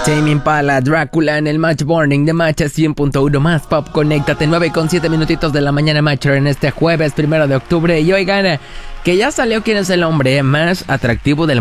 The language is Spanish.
Tame Impala, Drácula en el Match Morning de Match 100.1 más pop. Conéctate, 9:07 minutitos de la mañana, Matcher, en este jueves 1 de octubre. Y oigan, que ya salió quién es el hombre más atractivo del